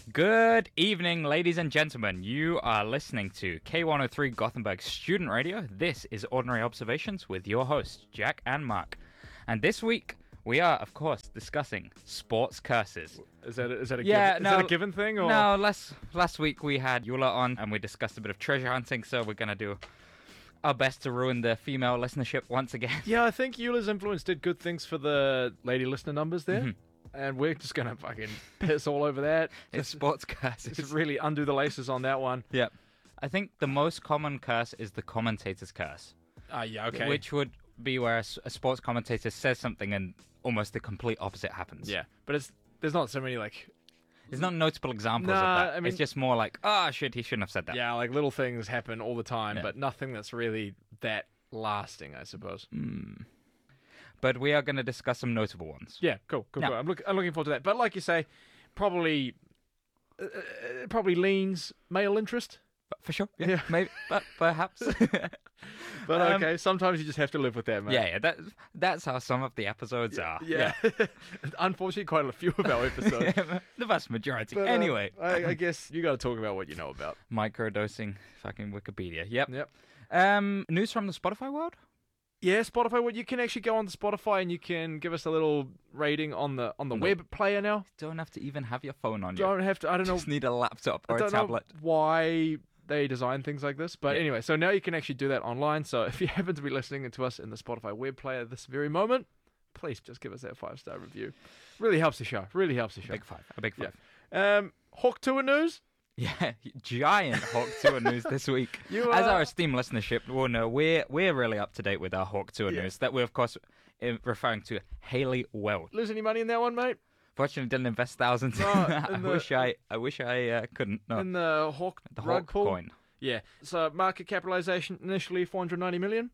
Good evening, ladies and gentlemen. You are listening to K103 Gothenburg Student Radio. This is Ordinary Observations with your hosts, Jack and Mark. And this week, we are, of course, discussing sports curses. Is that a given thing? Or? No, last week we had Eula on and we discussed a bit of treasure hunting, so we're going to do our best to ruin the female listenership once again. Yeah, I think Eula's influence did good things for the lady listener numbers there. Mm-hmm. And we're just going to fucking piss all over that. It's sports curses. Just really undo the laces on that one. Yep. I think the most common curse is the commentator's curse. Yeah, okay. Which would be where a sports commentator says something and almost the complete opposite happens. Yeah, but there's not so many, like... There's not notable examples of that. I mean, it's just more like, shit, he shouldn't have said that. Yeah, like little things happen all the time, but nothing that's really that lasting, I suppose. But we are going to discuss some notable ones. Yeah, cool. I'm looking forward to that. But like you say, probably leans male interest. For sure. Yeah. Maybe, but perhaps. But okay, sometimes you just have to live with that, mate. Yeah. That's how some of the episodes are. Yeah. Unfortunately, quite a few of our episodes. The vast majority. But, anyway. I guess you got to talk about what you know about. Microdosing, fucking Wikipedia. Yep. News from the Spotify world? Yeah, Spotify. Well, you can actually go on to Spotify and you can give us a little rating on the web player now. You don't have to even have your phone on you. Don't have to. I don't know. Just need a laptop or a tablet. I don't know why they design things like this, but anyway. So now you can actually do that online. So if you happen to be listening to us in the Spotify web player this very moment, please just give us that 5-star review. Really helps the show. A big five. Yeah. Hawk Tour news. Yeah, giant Hawk Tour news this week. As our esteemed listenership will know, we're really up to date with our Hawk Tour news. That we're, of course, referring to Haley Welch. Lose any money in that one, mate? Fortunately, didn't invest thousands. I wish I couldn't. No. In the Hawk rug pool? Coin. Yeah. So market capitalization initially 490 million.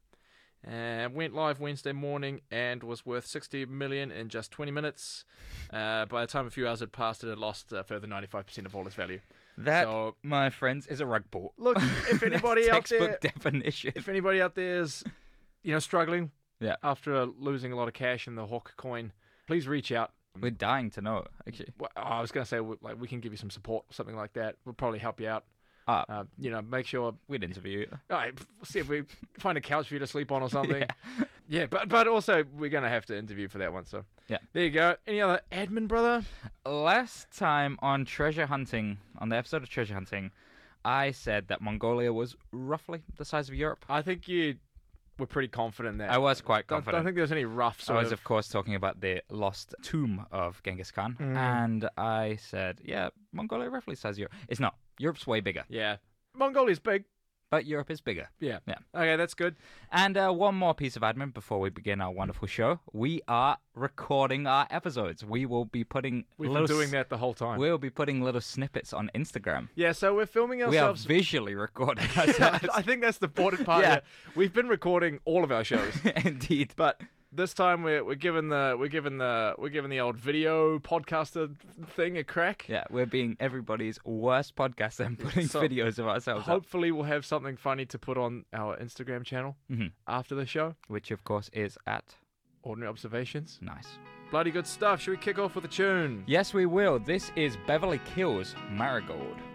Went live Wednesday morning and was worth 60 million in just 20 minutes. By the time a few hours had passed, it had lost a further 95% of all its value. That, my friends, is a rug pull. Look, if anybody out there, textbook definition. If anybody out there is, struggling, after losing a lot of cash in the Hawk coin, please reach out. We're dying to know, actually. Well, I was going to say, we can give you some support, something like that. We'll probably help you out. Make sure we'd interview you. All right, see if we find a couch for you to sleep on or something. Yeah, but also we're gonna have to interview for that one. So there you go. Any other admin, brother? Last time on Treasure Hunting, on the episode of Treasure Hunting, I said that Mongolia was roughly the size of Europe. I think you were pretty confident there. I was quite confident. I don't think there was any rough. I was, of course, talking about the lost tomb of Genghis Khan, and I said, Mongolia roughly the size of Europe. It's not. Europe's way bigger. Yeah. Mongolia's big. But Europe is bigger. Yeah. Okay, that's good. And one more piece of admin before we begin our wonderful show. We are recording our episodes. We will be putting... We've been doing that the whole time. We'll be putting little snippets on Instagram. Yeah, so we're filming ourselves... We are visually recording ourselves. I think that's the important part. Yeah. We've been recording all of our shows. Indeed. But... this time we're giving the old video podcaster thing a crack. Yeah, we're being everybody's worst podcaster and putting videos of ourselves hopefully we'll have something funny to put on our Instagram channel after the show. Which, of course, is at... Ordinary Observations. Nice. Bloody good stuff. Should we kick off with a tune? Yes, we will. This is Beverly Kills Marigold.